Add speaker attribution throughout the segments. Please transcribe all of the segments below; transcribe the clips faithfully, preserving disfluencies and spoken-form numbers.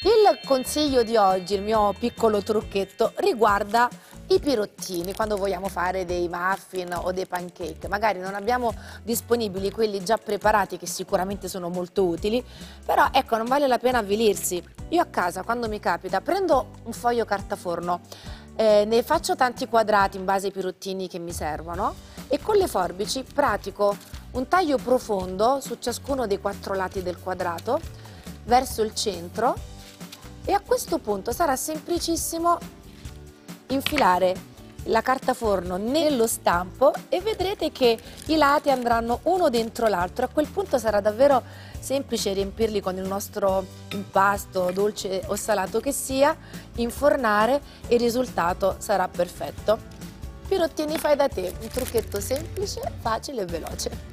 Speaker 1: Il consiglio di oggi, il mio piccolo trucchetto, riguarda i pirottini. Quando vogliamo fare dei muffin o dei pancake, magari non abbiamo disponibili quelli già preparati, che sicuramente sono molto utili, però ecco, non vale la pena avvilirsi. Io a casa, quando mi capita, prendo un foglio carta forno, eh, ne faccio tanti quadrati in base ai pirottini che mi servono e con le forbici pratico un taglio profondo su ciascuno dei quattro lati del quadrato verso il centro. E a questo punto sarà semplicissimo infilare la carta forno nello stampo e vedrete che i lati andranno uno dentro l'altro. A quel punto sarà davvero semplice riempirli con il nostro impasto, dolce o salato che sia, infornare e il risultato sarà perfetto. Pirottini fai da te, un trucchetto semplice, facile e veloce.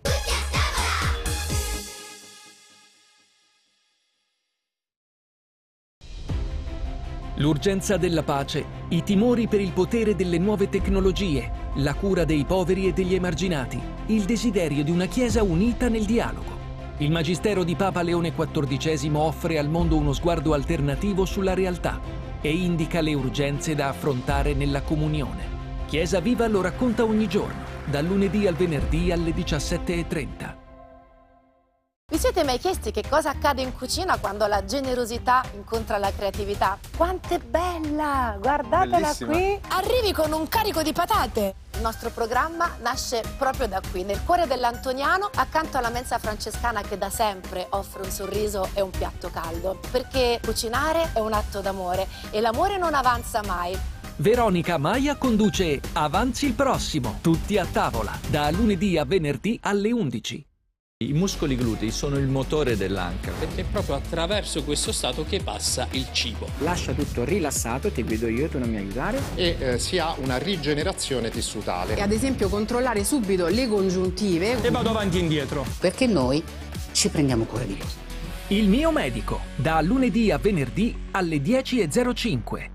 Speaker 2: L'urgenza della pace, i timori per il potere delle nuove tecnologie, la cura dei poveri e degli emarginati, il desiderio di una Chiesa unita nel dialogo. Il Magistero di Papa Leone quattordicesimo offre al mondo uno sguardo alternativo sulla realtà e indica le urgenze da affrontare nella comunione. Chiesa Viva lo racconta ogni giorno, dal lunedì al venerdì alle diciassette e trenta.
Speaker 1: Vi siete mai chiesti che cosa accade in cucina quando la generosità incontra la creatività? Quanto è bella! Guardatela
Speaker 3: Bellissima.
Speaker 1: qui! Arrivi con un carico di patate! Il nostro programma nasce proprio da qui, nel cuore dell'Antoniano, accanto alla mensa francescana che da sempre offre un sorriso e un piatto caldo. Perché cucinare è un atto d'amore e l'amore non avanza mai.
Speaker 2: Veronica Maia conduce Avanzi il prossimo, tutti a tavola, da lunedì a venerdì alle undici.
Speaker 4: I muscoli glutei sono il motore dell'anca, perché è proprio attraverso questo stato che passa il cibo.
Speaker 5: Lascia tutto rilassato, ti guido io, tu non mi aiutare.
Speaker 3: E eh, si ha una rigenerazione tissutale.
Speaker 6: E ad esempio controllare subito le congiuntive.
Speaker 4: E vado avanti e indietro.
Speaker 7: Perché noi ci prendiamo cura di loro.
Speaker 2: Il mio medico, da lunedì a venerdì alle dieci e zero cinque.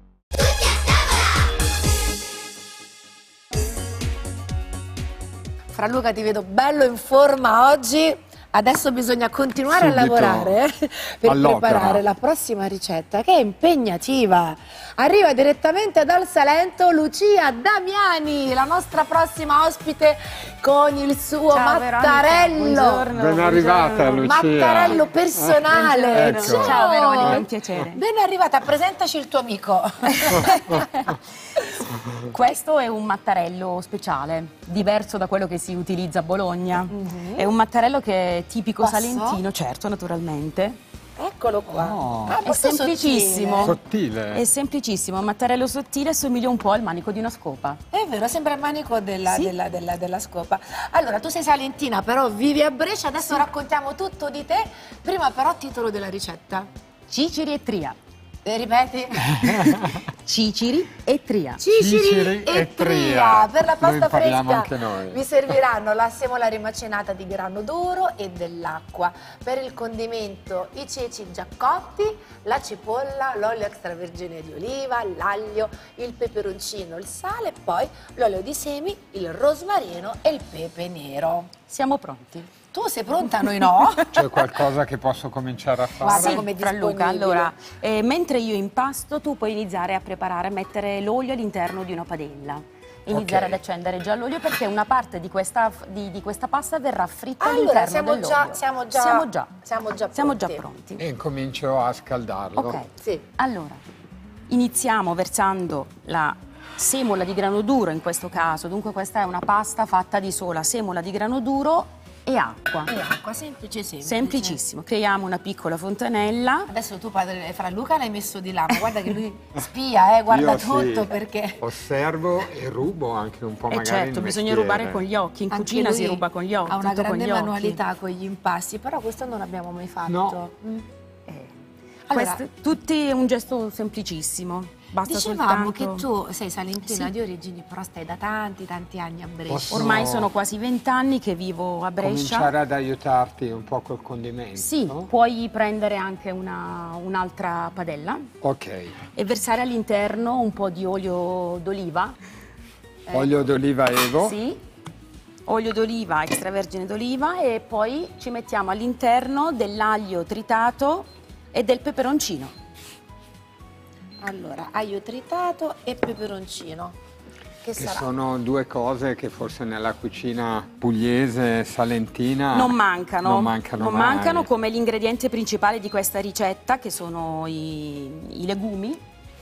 Speaker 1: Fra Luca, ti vedo bello in forma oggi. Adesso bisogna continuare
Speaker 3: Subito
Speaker 1: a lavorare per
Speaker 3: all'opera.
Speaker 1: preparare la prossima ricetta, che è impegnativa. Arriva direttamente dal Salento Lucia Damiani, la nostra prossima ospite, con il suo
Speaker 8: Ciao,
Speaker 1: mattarello.
Speaker 8: Veronica, buongiorno,
Speaker 3: Ben arrivata,
Speaker 8: buongiorno.
Speaker 3: Lucia.
Speaker 1: Mattarello personale.
Speaker 3: Ecco.
Speaker 1: Ciao.
Speaker 8: Ciao Veronica, è un piacere.
Speaker 1: Ben arrivata, presentaci il tuo amico.
Speaker 8: Questo è un mattarello speciale, diverso da quello che si utilizza a Bologna. È un mattarello che è tipico
Speaker 1: Posso?
Speaker 8: salentino, certo, naturalmente.
Speaker 1: Eccolo qua.
Speaker 3: Oh.
Speaker 1: Ah,
Speaker 8: È
Speaker 1: molto
Speaker 8: semplicissimo.
Speaker 3: Sottile.
Speaker 8: È semplicissimo, un mattarello sottile, somiglia un po' al manico di una scopa.
Speaker 1: È vero, sembra il manico della,
Speaker 8: Sì.
Speaker 1: della, della, della scopa. Allora, tu sei salentina, però vivi a Brescia, adesso raccontiamo tutto di te. Prima però titolo della ricetta.
Speaker 8: Ciciri e tria.
Speaker 1: Eh, ripeti?
Speaker 8: Ciciri e tria.
Speaker 1: Ciciri,
Speaker 3: Ciciri
Speaker 1: e,
Speaker 3: e
Speaker 1: tria.
Speaker 3: tria.
Speaker 1: Per la
Speaker 3: Lo
Speaker 1: pasta
Speaker 3: impariamo
Speaker 1: fresca
Speaker 3: anche noi.
Speaker 1: vi serviranno la semola rimacinata di grano duro e dell'acqua. Per il condimento i ceci già cotti, la cipolla, l'olio extravergine di oliva, l'aglio, il peperoncino, il sale e poi l'olio di semi, il rosmarino e il pepe nero.
Speaker 8: Siamo pronti.
Speaker 1: Tu sei pronta? Noi no?
Speaker 3: C'è qualcosa che posso cominciare a fare?
Speaker 1: Guarda
Speaker 8: Sì,
Speaker 1: come è
Speaker 8: Fra Luca,
Speaker 1: disponibile.
Speaker 8: allora, eh, mentre io impasto, tu puoi iniziare a preparare, a mettere l'olio all'interno di una padella. Iniziare
Speaker 3: Ok.
Speaker 8: ad accendere già l'olio perché una parte di questa, di, di questa pasta verrà fritta
Speaker 1: Allora,
Speaker 8: all'interno
Speaker 1: siamo
Speaker 8: dell'olio.
Speaker 1: già, siamo già,
Speaker 8: siamo già,
Speaker 1: siamo già
Speaker 8: siamo già
Speaker 1: pronti.
Speaker 8: pronti.
Speaker 3: E incomincio a scaldarlo.
Speaker 8: Ok,
Speaker 1: Sì.
Speaker 8: allora, iniziamo versando la semola di grano duro in questo caso. Dunque questa è una pasta fatta di sola semola di grano duro e acqua.
Speaker 1: E acqua, semplice, semplice.
Speaker 8: Semplicissimo. Creiamo una piccola fontanella.
Speaker 1: Adesso tu, padre Fra Luca, l'hai messo di là, ma guarda che lui spia, eh, guarda
Speaker 3: Io
Speaker 1: tutto
Speaker 3: sì,
Speaker 1: perché...
Speaker 3: osservo e rubo anche un po'
Speaker 8: E
Speaker 3: magari
Speaker 8: certo,
Speaker 3: il
Speaker 8: bisogna
Speaker 3: mestiere.
Speaker 8: rubare con gli occhi. In
Speaker 1: Anche
Speaker 8: cucina
Speaker 1: lui
Speaker 8: si ruba con gli occhi.
Speaker 1: ha una
Speaker 8: tutto con
Speaker 1: grande
Speaker 8: gli occhi.
Speaker 1: manualità con gli impasti, però questo non l'abbiamo mai fatto.
Speaker 3: No.
Speaker 1: Mm.
Speaker 8: Eh,
Speaker 1: Allora,
Speaker 8: questo, tutti è un gesto semplicissimo. Basta
Speaker 1: dicevamo
Speaker 8: soltanto...
Speaker 1: che tu sei salentina
Speaker 8: Sì.
Speaker 1: di origini, però stai da tanti, tanti anni a Brescia.
Speaker 3: Posso-
Speaker 8: Ormai sono quasi vent'anni che vivo a Brescia.
Speaker 3: Cominciare ad aiutarti un po' col condimento.
Speaker 8: Sì,
Speaker 3: no?
Speaker 8: puoi prendere anche una- un'altra padella
Speaker 3: Ok.
Speaker 8: e versare all'interno un po' di olio d'oliva.
Speaker 3: Olio d'oliva Evo.
Speaker 8: Sì, olio d'oliva, extravergine d'oliva, e poi ci mettiamo all'interno dell'aglio tritato e del peperoncino.
Speaker 1: Allora, aglio tritato e peperoncino. Che,
Speaker 3: Che
Speaker 1: sarà?
Speaker 3: sono due cose che forse nella cucina pugliese, salentina
Speaker 8: Non mancano,
Speaker 3: non mancano,
Speaker 8: non
Speaker 3: mai.
Speaker 8: mancano come l'ingrediente principale di questa ricetta, che sono i, i legumi,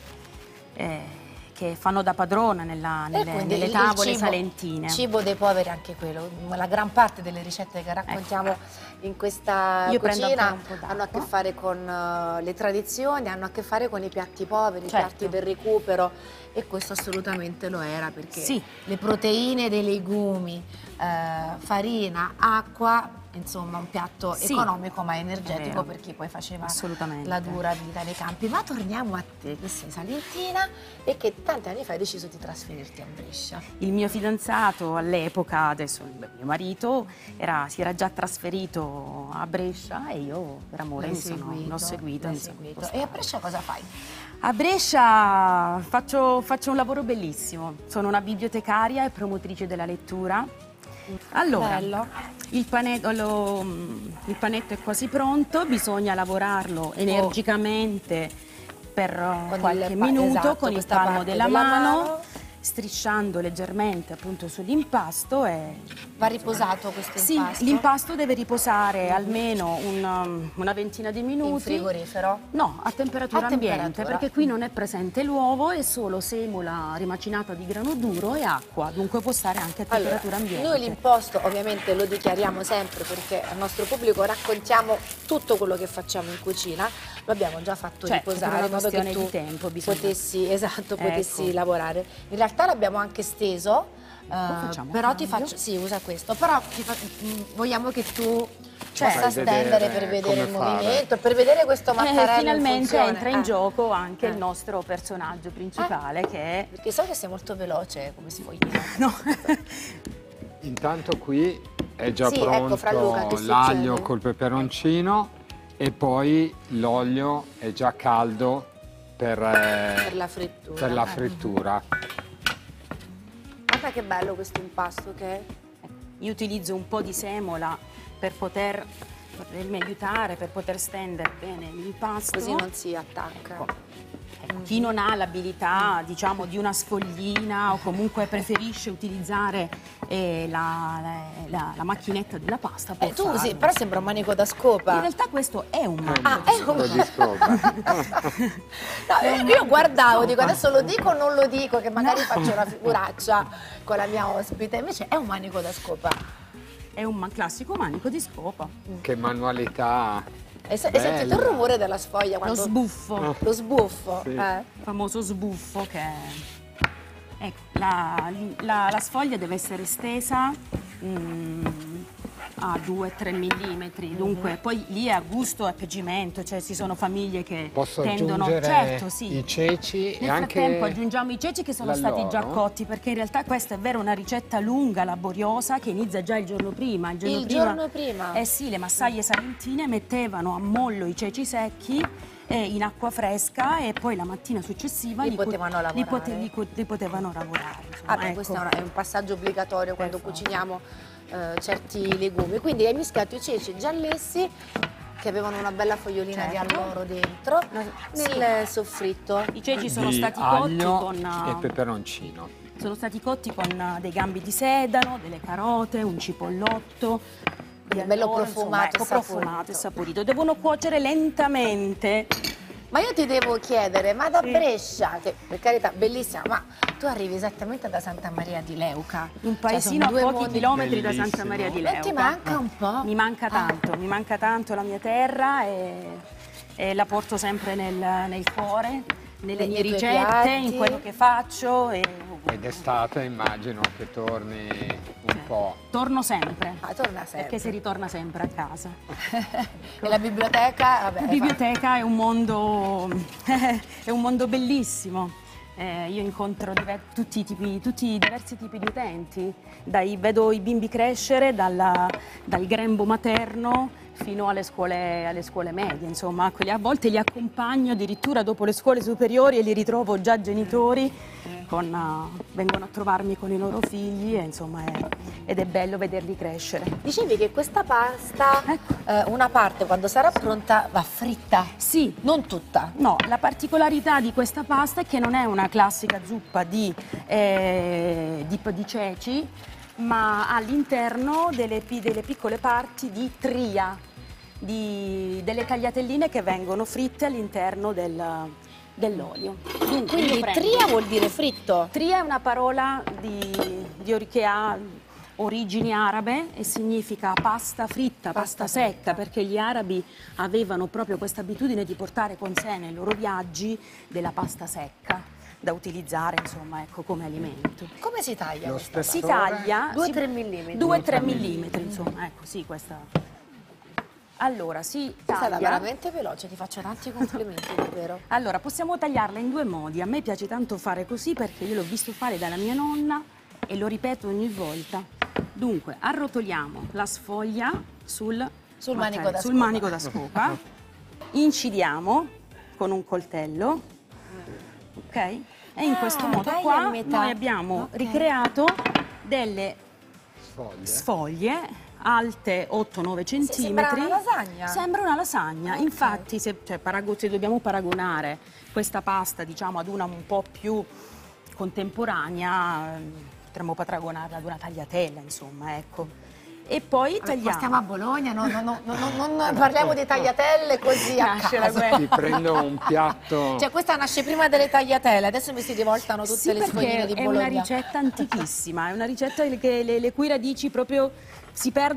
Speaker 8: eh, che fanno da padrona nella-
Speaker 1: E
Speaker 8: nelle,
Speaker 1: quindi
Speaker 8: nelle
Speaker 1: il- il
Speaker 8: tavole
Speaker 1: cibo-
Speaker 8: salentine.
Speaker 1: Cibo dei poveri anche quello. La gran parte delle ricette che raccontiamo in questa
Speaker 8: Io prendo
Speaker 1: cucina
Speaker 8: ancora un po' d'acqua.
Speaker 1: hanno a che fare con eh, le tradizioni, hanno a che fare con i piatti poveri,
Speaker 8: Certo.
Speaker 1: i piatti del recupero, e questo assolutamente lo era, perché
Speaker 8: Sì.
Speaker 1: le proteine dei legumi, eh, farina, acqua, insomma un piatto
Speaker 8: Sì.
Speaker 1: economico ma
Speaker 8: È
Speaker 1: energetico
Speaker 8: vero.
Speaker 1: per chi poi faceva
Speaker 8: Assolutamente.
Speaker 1: la dura vita nei campi. Ma torniamo a te, che sei salentina e che tanti anni fa hai deciso di trasferirti a Brescia.
Speaker 8: Il mio fidanzato all'epoca, adesso il mio marito, era- si era già trasferito a Brescia e io per amore
Speaker 1: L'hai
Speaker 8: mi sono,
Speaker 1: seguito,
Speaker 8: l'ho seguito.
Speaker 1: l'hai
Speaker 8: mi sono
Speaker 1: seguito.
Speaker 8: spostata.
Speaker 1: E a Brescia cosa fai?
Speaker 8: A Brescia faccio, faccio un lavoro bellissimo, sono una bibliotecaria e promotrice della lettura. Allora,
Speaker 1: Bello.
Speaker 8: il panetto, lo- il panetto è quasi pronto, bisogna lavorarlo energicamente per uh,
Speaker 1: Con
Speaker 8: qualche
Speaker 1: il pa-
Speaker 8: minuto
Speaker 1: esatto,
Speaker 8: con il
Speaker 1: questa
Speaker 8: palmo
Speaker 1: parte
Speaker 8: della,
Speaker 1: della
Speaker 8: mano,
Speaker 1: mano.
Speaker 8: strisciando leggermente appunto sull'impasto e
Speaker 1: Va riposato questo
Speaker 8: sì,
Speaker 1: impasto?
Speaker 8: l'impasto deve riposare almeno un, um, una ventina di minuti.
Speaker 1: In frigorifero?
Speaker 8: No, a temperatura
Speaker 1: A
Speaker 8: ambiente,
Speaker 1: temperatura.
Speaker 8: perché qui non è presente l'uovo, è solo semola rimacinata di grano duro e acqua, dunque può stare anche a
Speaker 1: Allora,
Speaker 8: temperatura ambiente.
Speaker 1: noi l'imposto ovviamente lo dichiariamo sempre, perché al nostro pubblico raccontiamo tutto quello che facciamo in cucina, lo abbiamo già fatto
Speaker 8: Certo, per
Speaker 1: riposare
Speaker 8: una
Speaker 1: in modo che
Speaker 8: questione
Speaker 1: tu
Speaker 8: di tempo bisogna-
Speaker 1: potessi, esatto, potessi
Speaker 8: Ecco.
Speaker 1: lavorare. In realtà l'abbiamo anche steso, eh,
Speaker 8: facciamo
Speaker 1: però
Speaker 8: a
Speaker 1: ti
Speaker 8: cambio?
Speaker 1: faccio, sì, usa questo, però ti fa- mh, vogliamo che tu
Speaker 8: Cioè,
Speaker 1: possa
Speaker 3: fai
Speaker 1: stendere
Speaker 3: vedere
Speaker 1: per vedere il
Speaker 3: come fare.
Speaker 1: movimento, per vedere questo
Speaker 8: Eh,
Speaker 1: mattarello in
Speaker 8: finalmente
Speaker 1: funzione.
Speaker 8: entra in
Speaker 1: Eh.
Speaker 8: gioco anche
Speaker 1: Eh.
Speaker 8: il nostro personaggio principale che è...
Speaker 1: Perché so che sei molto veloce come sfoglino.
Speaker 8: No.
Speaker 3: Intanto qui è già
Speaker 1: Sì, ecco, Fra Luca,
Speaker 3: pronto
Speaker 1: che
Speaker 3: l'aglio
Speaker 1: succede?
Speaker 3: col peperoncino e poi l'olio è già caldo per, eh,
Speaker 1: Per la frittura.
Speaker 3: per la
Speaker 1: eh.
Speaker 3: frittura.
Speaker 1: Guarda che bello questo impasto che è.
Speaker 8: Io utilizzo un po' di semola per poter potermi aiutare, per poter stendere bene l'impasto.
Speaker 1: Così non si attacca.
Speaker 8: Ecco, chi non ha l'abilità, diciamo, di una sfoglina o comunque preferisce utilizzare eh, la, la- la- la macchinetta della pasta può
Speaker 1: Eh, tu
Speaker 8: farlo.
Speaker 1: sì, però sembra un manico da scopa.
Speaker 8: In realtà questo è un manico.
Speaker 1: Ah, è un...
Speaker 3: Un po' di scopa.
Speaker 1: No, io, io guardavo, dico adesso lo dico o non lo dico, che magari faccio una figuraccia con la mia ospite, invece è un manico da scopa.
Speaker 8: È un ma- classico manico di scopa.
Speaker 3: Che manualità.
Speaker 1: E, se- e sentite il
Speaker 3: Bella.
Speaker 1: rumore della sfoglia
Speaker 8: Lo
Speaker 1: quando...
Speaker 8: sbuffo,
Speaker 1: Lo sbuffo.
Speaker 3: Sì.
Speaker 1: eh.
Speaker 8: il famoso sbuffo che è... Ecco, la, la- la sfoglia deve essere stesa mm, a due tre millimetri, dunque poi lì è a gusto e a piaggimento, cioè ci sono famiglie che
Speaker 3: Posso
Speaker 8: tendono...
Speaker 3: aggiungere
Speaker 8: Certo, sì.
Speaker 3: i ceci
Speaker 8: Nel
Speaker 3: e anche
Speaker 8: frattempo aggiungiamo i ceci che sono stati già
Speaker 3: l'alloro.
Speaker 8: cotti, perché in realtà questa è vero una ricetta lunga, laboriosa, che inizia già il giorno prima. Il giorno
Speaker 1: Il
Speaker 8: prima,
Speaker 1: giorno prima?
Speaker 8: Eh sì, le massaglie salentine mettevano a mollo i ceci secchi eh, in acqua fresca e poi la mattina successiva
Speaker 1: Li
Speaker 8: li, co-
Speaker 1: potevano
Speaker 8: li,
Speaker 1: lavorare.
Speaker 8: pote- li co- li potevano lavorare. insomma,
Speaker 1: Ah, beh,
Speaker 8: ecco.
Speaker 1: questo è un- è un passaggio obbligatorio quando
Speaker 8: forza.
Speaker 1: cuciniamo eh, certi legumi. Quindi hai mischiato i ceci giallessi, che avevano una bella fogliolina di
Speaker 8: Certo.
Speaker 1: alloro dentro,
Speaker 8: No,
Speaker 1: nel soffritto.
Speaker 8: I ceci sono
Speaker 3: di
Speaker 8: stati cotti
Speaker 3: aglio
Speaker 8: con...
Speaker 3: e
Speaker 8: uh,
Speaker 3: peperoncino.
Speaker 8: Sono stati cotti con uh, dei gambi di sedano, delle carote, un cipollotto. di
Speaker 1: bello
Speaker 8: alloro,
Speaker 1: profumato
Speaker 8: insomma, ecco,
Speaker 1: e saporito.
Speaker 8: profumato e saporito. Devono cuocere lentamente.
Speaker 1: Ma io ti devo chiedere, ma da
Speaker 8: Sì.
Speaker 1: Brescia, che per carità bellissima, ma tu arrivi esattamente da Santa Maria di Leuca,
Speaker 8: Un
Speaker 1: Cioè,
Speaker 8: paesino
Speaker 1: sono
Speaker 8: a
Speaker 1: due
Speaker 8: pochi
Speaker 1: mondi-
Speaker 8: chilometri da
Speaker 3: Bellissimo.
Speaker 8: Santa Maria di
Speaker 1: Non
Speaker 8: Leuca.
Speaker 1: ti manca un po'?
Speaker 8: Mi manca tanto, mi manca tanto la mia terra e, e la porto sempre nel, nel cuore, nelle
Speaker 1: Nei
Speaker 8: mie
Speaker 1: tuoi
Speaker 8: ricette,
Speaker 1: piatti.
Speaker 8: in quello che faccio. E,
Speaker 3: Ed d'estate immagino che torni un po'.
Speaker 8: torno sempre,
Speaker 1: Ah, torna sempre.
Speaker 8: perché si ritorna sempre a casa.
Speaker 1: E la biblioteca, vabbè,
Speaker 8: La
Speaker 1: fa-
Speaker 8: biblioteca è un mondo, è un mondo bellissimo. Eh, io incontro diver- tutti, i tipi, tutti i diversi tipi di utenti. Dai, vedo i bimbi crescere dalla- dal grembo materno fino alle scuole, alle scuole medie, insomma, quelli a volte li accompagno addirittura dopo le scuole superiori e li ritrovo già genitori, con, uh, vengono a trovarmi con i loro figli e, insomma, è, ed è bello vederli crescere.
Speaker 1: Dicevi che questa pasta,
Speaker 8: Ecco.
Speaker 1: eh, una parte quando sarà pronta va fritta,
Speaker 8: Sì,
Speaker 1: non tutta.
Speaker 8: no, la particolarità di questa pasta è che non è una classica zuppa di, eh, di, di ceci, ma ha all'interno delle, pi- delle piccole parti di tria, di- delle tagliatelline che vengono fritte all'interno del- dell'olio. Dunque,
Speaker 1: Quindi
Speaker 8: io prendo-
Speaker 1: tria vuol dire fritto.
Speaker 8: Tria è una parola di, di or- che ha origini arabe e significa pasta fritta, pasta,
Speaker 1: Pasta
Speaker 8: secca, perché gli arabi avevano proprio questa abitudine di portare con sé nei loro viaggi della pasta secca da utilizzare, insomma, ecco, come alimento.
Speaker 1: Come si taglia
Speaker 3: Lo
Speaker 1: questa
Speaker 3: spessore?
Speaker 8: Si taglia
Speaker 1: Due o
Speaker 8: si-
Speaker 1: tre millimetri?
Speaker 8: due tre millimetri, insomma, ecco, sì, questa. Allora, si
Speaker 1: È stata
Speaker 8: taglia.
Speaker 1: veramente veloce, ti faccio tanti complimenti, davvero.
Speaker 8: Allora, possiamo tagliarla in due modi. A me piace tanto fare così perché io l'ho visto fare dalla mia nonna e lo ripeto ogni volta. Dunque, arrotoliamo la sfoglia sul,
Speaker 1: Sul manico da
Speaker 8: sul
Speaker 1: scopa.
Speaker 8: manico da scopa, incidiamo con un coltello, ok? E in
Speaker 1: Ah,
Speaker 8: questo modo
Speaker 1: taglia
Speaker 8: qua
Speaker 1: a metà.
Speaker 8: noi abbiamo
Speaker 1: Ok.
Speaker 8: ricreato delle
Speaker 3: Sfoglie.
Speaker 8: sfoglie alte otto nove centimetri.
Speaker 1: sembra una lasagna.
Speaker 8: Sembra una lasagna.
Speaker 1: Ok.
Speaker 8: Infatti, se, cioè, parago- se dobbiamo paragonare questa pasta, diciamo, ad una un po' più contemporanea, ehm, potremmo paragonarla ad una tagliatella, insomma, ecco. E poi
Speaker 1: Vabbè,
Speaker 8: tagliamo.
Speaker 1: ma stiamo a Bologna, no, no, no, no, no, non parliamo di tagliatelle così a
Speaker 8: Nasce la
Speaker 1: caso.
Speaker 8: guerra.
Speaker 3: Ti prendo un piatto.
Speaker 1: Cioè questa nasce prima delle tagliatelle, adesso mi si rivoltano tutte
Speaker 8: Sì,
Speaker 1: le
Speaker 8: perché
Speaker 1: sfogline di
Speaker 8: è
Speaker 1: Bologna.
Speaker 8: una ricetta antichissima, è una ricetta che le, le cui radici proprio si perdono